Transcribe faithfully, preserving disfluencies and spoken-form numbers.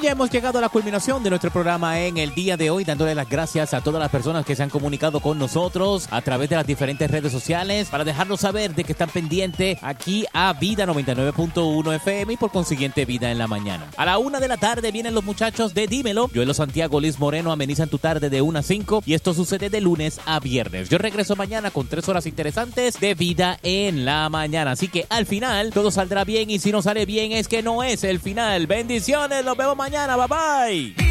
ya hemos llegado a la culminación de nuestro programa en el día de hoy, dándole las gracias a todas las personas que se han comunicado con nosotros a través de las diferentes redes sociales para dejarnos saber de que están pendientes aquí a Vida noventa y nueve punto uno F M y por consiguiente Vida en la Mañana. A la una de la tarde vienen los muchachos de Dímelo. Joelo Santiago, Liz Moreno amenizan tu tarde de una a cinco y esto sucede de lunes a viernes. Yo regreso mañana con tres horas interesantes de Vida en la Mañana. Así que al final todo saldrá bien y si no sale bien es que no es el final. Bendiciones, nos vemos mañana. Bye bye.